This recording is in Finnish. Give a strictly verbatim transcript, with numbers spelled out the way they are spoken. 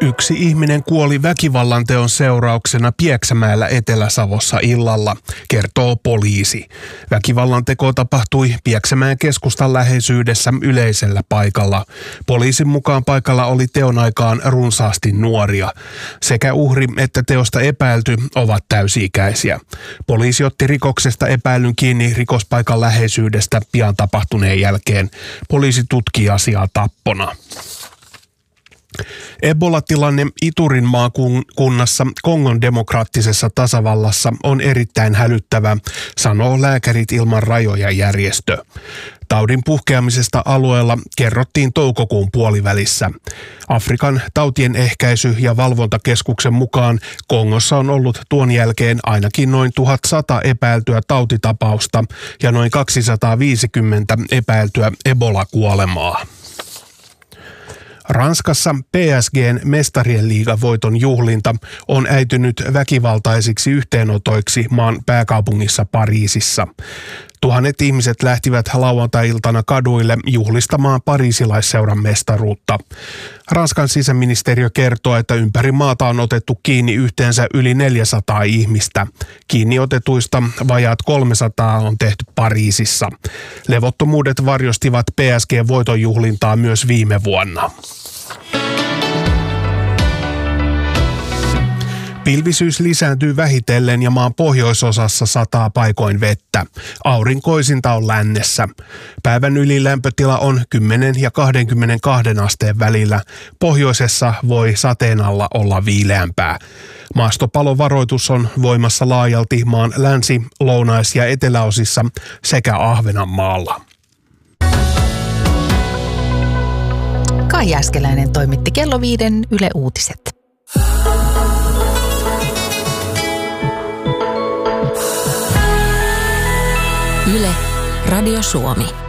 Yksi ihminen kuoli väkivallanteon seurauksena Pieksämäellä Etelä-Savossa illalla, kertoo poliisi. Väkivallanteko tapahtui Pieksämäen keskustan läheisyydessä yleisellä paikalla. Poliisin mukaan paikalla oli teon aikaan runsaasti nuoria. Sekä uhri että teosta epäilty ovat täysi-ikäisiä. Poliisi otti rikoksesta epäilyn kiinni rikospaikan läheisyydestä pian tapahtuneen jälkeen. Poliisi tutkii asiaa tappona. Ebola-tilanne Iturin maakunnassa Kongon demokraattisessa tasavallassa on erittäin hälyttävä, sanoo Lääkärit ilman rajoja -järjestö. Taudin puhkeamisesta alueella kerrottiin toukokuun puolivälissä. Afrikan tautien ehkäisy- ja valvontakeskuksen mukaan Kongossa on ollut tuon jälkeen ainakin noin tuhatsata epäiltyä tautitapausta ja noin kaksisataaviisikymmentä epäiltyä Ebola-kuolemaa. Ranskassa P S G:n mestarien liigavoiton juhlinta on äitynyt väkivaltaisiksi yhteenotoiksi maan pääkaupungissa Pariisissa. Tuhannet ihmiset lähtivät lauantai-iltana kaduille juhlistamaan pariisilaisseuran mestaruutta. Ranskan sisäministeriö kertoo, että ympäri maata on otettu kiinni yhteensä yli neljäsataa ihmistä. Kiinni otetuista vajaat kolmesataa on tehty Pariisissa. Levottomuudet varjostivat P S G-voiton juhlintaa myös viime vuonna. Pilvisyys lisääntyy vähitellen ja maan pohjoisosassa sataa paikoin vettä. Aurinkoisinta on lännessä. Päivän ylilämpötila on kymmenen ja kaksikymmentäkaksi asteen välillä. Pohjoisessa voi sateen alla olla viileämpää. Maastopalovaroitus on voimassa laajalti maan länsi-, lounais- ja eteläosissa sekä Ahvenanmaalla. Kai Jääskeläinen toimitti kello viiden Yle Uutiset. Yle, Radio Suomi.